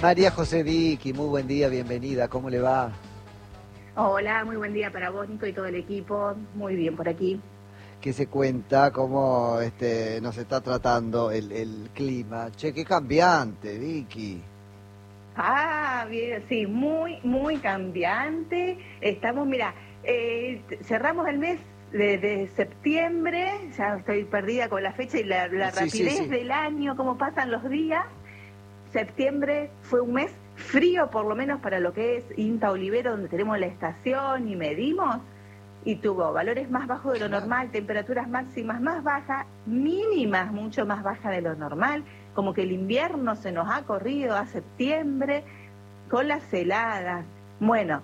María José Vicky, muy buen día, bienvenida, ¿cómo le va? Hola, muy buen día para vos, Nico, y todo el equipo. Muy bien por aquí. ¿Qué se cuenta? ¿Cómo nos está tratando el clima? Che, qué cambiante, Vicky. Bien, sí, muy cambiante. Estamos, mira, cerramos el mes de septiembre, ya estoy perdida con la fecha y la rapidez del año, cómo pasan los días. Septiembre fue un mes frío, por lo menos para lo que es INTA Olivero, donde tenemos la estación y medimos, y tuvo valores más bajos de lo normal, temperaturas máximas más bajas, mínimas mucho más bajas de lo normal, como que el invierno se nos ha corrido a septiembre con las heladas. Bueno,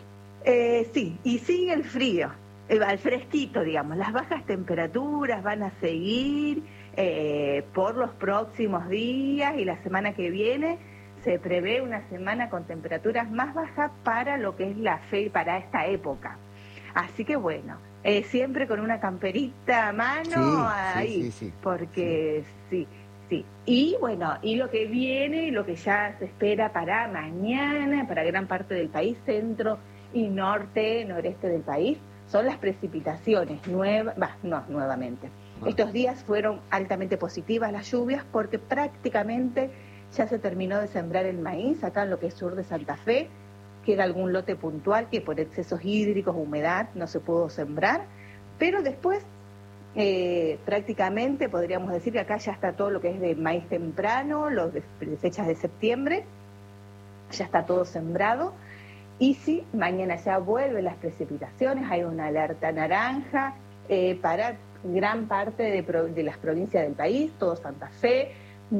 sí, y sigue el frío, el fresquito, digamos. Las bajas temperaturas van a seguir por los próximos días, y la semana que viene se prevé una semana con temperaturas más bajas para lo que es la fe, para esta época. Así que bueno, siempre con una camperita a mano ahí, porque sí. Y bueno, y lo que viene, lo que ya se espera para mañana, para gran parte del país, centro y noreste del país, son las precipitaciones nuevamente. Estos días fueron altamente positivas las lluvias, porque prácticamente ya se terminó de sembrar el maíz acá en lo que es sur de Santa Fe. Queda algún lote puntual que por excesos hídricos, humedad, no se pudo sembrar, pero después prácticamente podríamos decir que acá ya está todo lo que es de maíz temprano, los de fechas de septiembre, ya está todo sembrado. Y sí, mañana ya vuelven las precipitaciones, hay una alerta naranja para gran parte de las provincias del país, todo Santa Fe,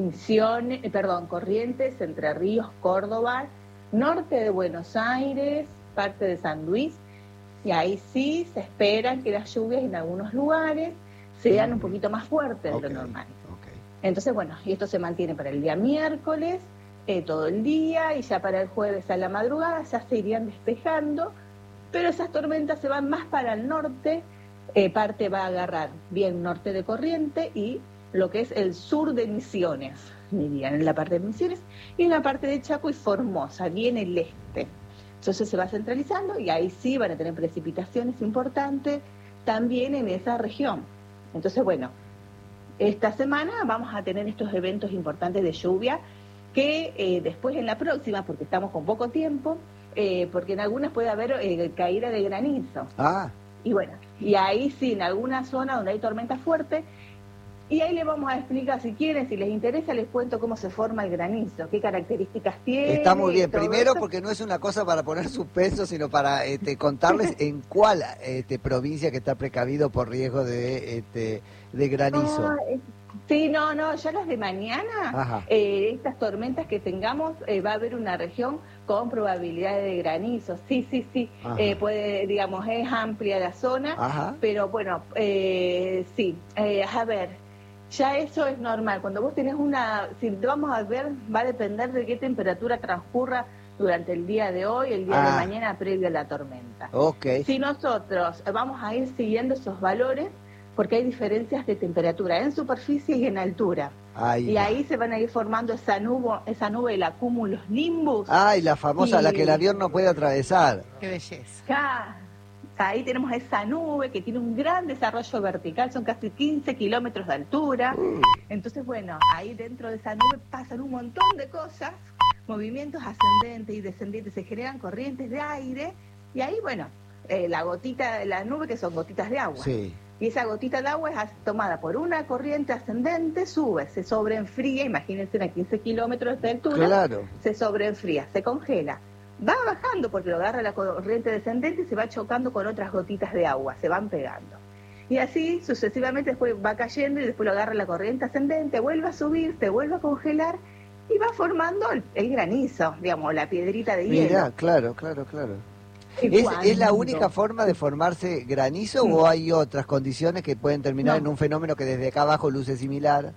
Corrientes, Entre Ríos, Córdoba, norte de Buenos Aires, parte de San Luis, y ahí sí se esperan que las lluvias en algunos lugares sean un poquito más fuertes de lo normal. Entonces, bueno, y esto se mantiene para el día miércoles, todo el día, y ya para el jueves a la madrugada ya se irían despejando, pero esas tormentas se van más para el norte, parte va a agarrar bien norte de Corrientes y lo que es el sur de Misiones, dirían, en la parte de Misiones, y en la parte de Chaco y Formosa, bien el este. Entonces se va centralizando y ahí sí van a tener precipitaciones importantes también en esa región. Entonces, bueno, esta semana vamos a tener estos eventos importantes de lluvia que después en la próxima, porque estamos con poco tiempo, porque en algunas puede haber caída de granizo. Y bueno, y ahí sí, en alguna zona donde hay tormenta fuerte. Y ahí les vamos a explicar, si quieren, si les interesa, les cuento cómo se forma el granizo, qué características tiene. Está muy bien. Primero, porque no es una cosa para poner suspenso, sino para contarles en cuál provincia que está precavido por riesgo de granizo. Sí, no, ya las de mañana, estas tormentas que tengamos, va a haber una región con probabilidades de granizo. Sí. Puede, digamos, es amplia la zona, pero bueno, sí. A ver. Ya eso es normal. Cuando vos tenés si vamos a ver, va a depender de qué temperatura transcurra durante el día de hoy, el día de mañana previo a la tormenta. Si nosotros vamos a ir siguiendo esos valores, porque hay diferencias de temperatura en superficie y en altura. Y ahí se van a ir formando esa nube, el cúmulos nimbus. La famosa, la que el avión no puede atravesar. ¡Qué belleza! Ahí tenemos esa nube que tiene un gran desarrollo vertical, son casi 15 kilómetros de altura. Entonces, bueno, ahí dentro de esa nube pasan un montón de cosas, movimientos ascendentes y descendientes, se generan corrientes de aire, y ahí, bueno, la gotita de la nube, que son gotitas de agua. Y esa gotita de agua es tomada por una corriente ascendente, sube, se sobreenfría, imagínense a 15 kilómetros de altura, se sobreenfría, se congela. Va bajando porque lo agarra la corriente descendente y se va chocando con otras gotitas de agua, se van pegando. Y así sucesivamente después va cayendo y después lo agarra la corriente ascendente, vuelve a subir, se vuelve a congelar y va formando el granizo, digamos, la piedrita de hielo. Mirá, claro. ¿Es la única forma de formarse granizo o hay otras condiciones que pueden terminar en un fenómeno que desde acá abajo luce similar?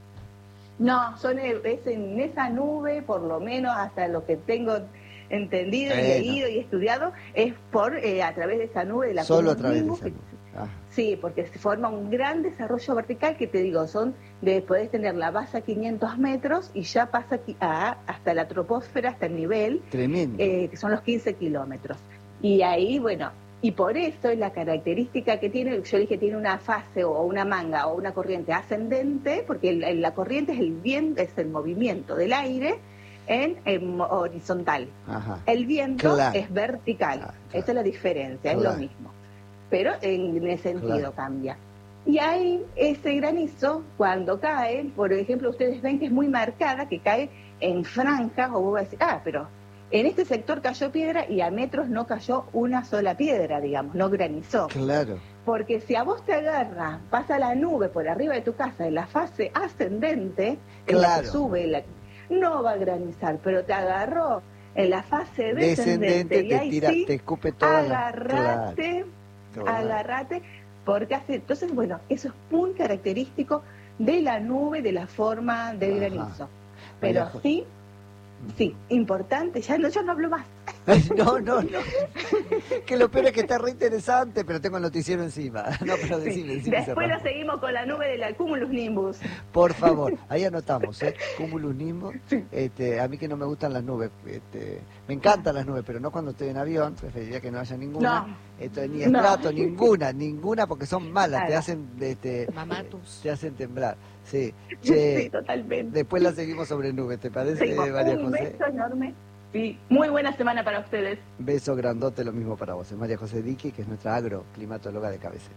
No, es en esa nube, por lo menos hasta lo que tengo entendido y leído y estudiado, es a través de esa nube de la solo a través de esa nube. Sí, porque se forma un gran desarrollo vertical que te digo, podés tener la base a 500 metros y ya pasa hasta la troposfera, hasta el nivel, tremendo, que son los 15 kilómetros. Y ahí, bueno, y por eso es la característica que tiene, yo dije, tiene una fase o una manga o una corriente ascendente, porque la corriente es el viento, es el movimiento del aire en horizontal. Ajá. El viento Claro. es vertical, Claro. esa es la diferencia, Claro. es lo mismo, pero en ese sentido Claro. cambia. Y ahí ese granizo, cuando cae, por ejemplo, ustedes ven que es muy marcada, que cae en franjas, o vos vas a decir, pero en este sector cayó piedra y a metros no cayó una sola piedra, digamos, no granizó. Claro. Porque si a vos te agarra, pasa la nube por arriba de tu casa en la fase ascendente, en la que sube, no va a granizar, pero te agarró en la fase descendente y ahí sí, te escupe toda agarrate, porque hace, entonces, bueno, eso es muy característico de la nube, de la forma del granizo. Pero sí, importante, yo no hablo más. No. Que lo peor es que está re interesante, pero tengo el noticiero encima. No, pero decime. Después lo seguimos con la nube de la Cumulus Nimbus. Por favor, ahí anotamos, Cumulus Nimbus. A mí que no me gustan las nubes, me encantan las nubes, pero no cuando estoy en avión, preferiría que no haya ninguna. Ni estrato, ninguna, porque son malas, te hacen mamatus. Te hacen temblar. Sí, sí, totalmente. Después la seguimos sobre nubes, ¿te parece, María José? Un beso enorme. Sí, muy buena semana para ustedes. Beso grandote, lo mismo para vos. Es María José Diqui, que es nuestra agroclimatóloga de cabecera.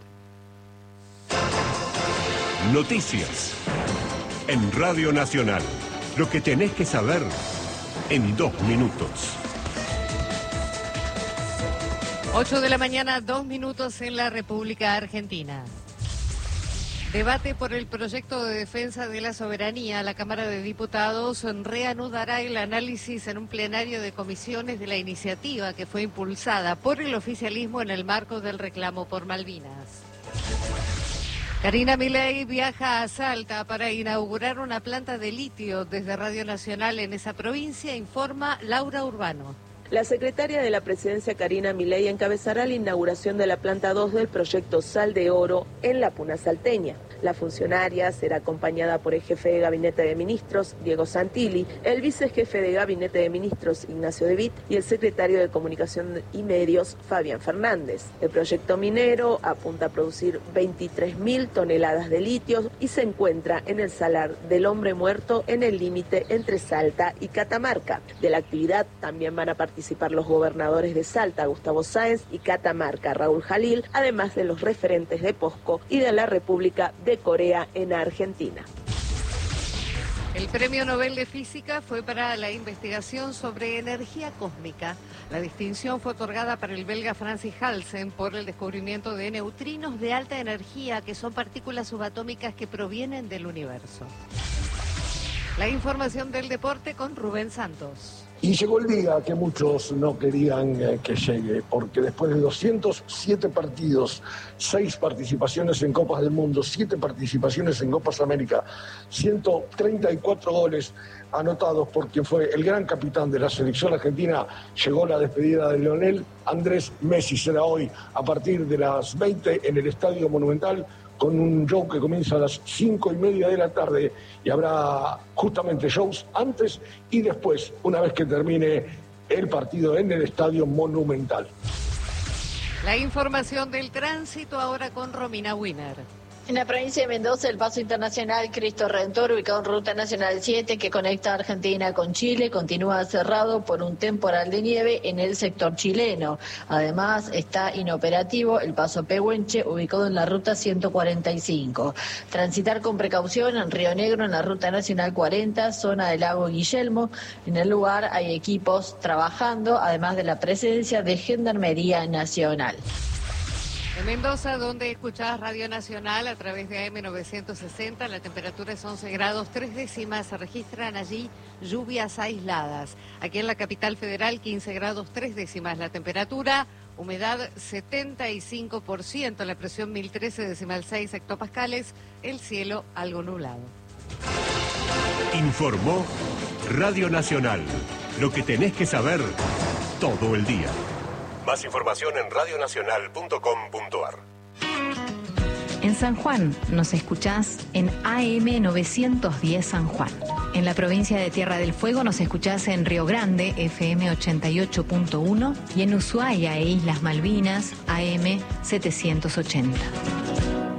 Noticias en Radio Nacional. Lo que tenés que saber en 2 minutos. 8 de la mañana, 2 minutos en la República Argentina. Debate por el proyecto de defensa de la soberanía. La Cámara de Diputados reanudará el análisis en un plenario de comisiones de la iniciativa que fue impulsada por el oficialismo en el marco del reclamo por Malvinas. Karina Milei viaja a Salta para inaugurar una planta de litio desde Radio Nacional en esa provincia, informa Laura Urbano. La secretaria de la Presidencia, Karina Milei, encabezará la inauguración de la planta 2 del proyecto Sal de Oro en la Puna salteña. La funcionaria será acompañada por el jefe de Gabinete de Ministros, Diego Santilli, el vicejefe de Gabinete de Ministros, Ignacio De Witt, y el secretario de Comunicación y Medios, Fabián Fernández. El proyecto minero apunta a producir 23.000 toneladas de litio y se encuentra en el Salar del Hombre Muerto, en el límite entre Salta y Catamarca. De la actividad también van a participar los gobernadores de Salta, Gustavo Sáenz, y Catamarca, Raúl Jalil, además de los referentes de POSCO y de la República de Corea en Argentina. El Premio Nobel de Física fue para la investigación sobre energía cósmica. La distinción fue otorgada para el belga Francis Halsen por el descubrimiento de neutrinos de alta energía, que son partículas subatómicas que provienen del universo. La información del deporte con Rubén Santos. Y llegó el día que muchos no querían que llegue, porque después de 207 partidos, 6 participaciones en Copas del Mundo, 7 participaciones en Copas América, 134 goles anotados por quien fue el gran capitán de la selección argentina, llegó la despedida de Lionel Andrés Messi. Será hoy a partir de las 20 en el Estadio Monumental, con un show que comienza a las 5:30 de la tarde y habrá justamente shows antes y después, una vez que termine el partido en el Estadio Monumental. La información del tránsito ahora con Romina Wiener. En la provincia de Mendoza, el paso internacional Cristo Redentor, ubicado en Ruta Nacional 7, que conecta Argentina con Chile, continúa cerrado por un temporal de nieve en el sector chileno. Además, está inoperativo el paso Pehuenche, ubicado en la Ruta 145. Transitar con precaución en Río Negro, en la Ruta Nacional 40, zona del lago Guillermo. En el lugar hay equipos trabajando, además de la presencia de Gendarmería Nacional. En Mendoza, donde escuchás Radio Nacional a través de AM 960, la temperatura es 11 grados 3 décimas, se registran allí lluvias aisladas. Aquí en la capital federal, 15 grados 3 décimas la temperatura, humedad 75%, la presión 1013,6 hectopascales, el cielo algo nublado. Informó Radio Nacional, lo que tenés que saber todo el día. Más información en radionacional.com.ar. En San Juan nos escuchás en AM 910 San Juan. En la provincia de Tierra del Fuego nos escuchás en Río Grande, FM 88.1, y en Ushuaia e Islas Malvinas, AM 780.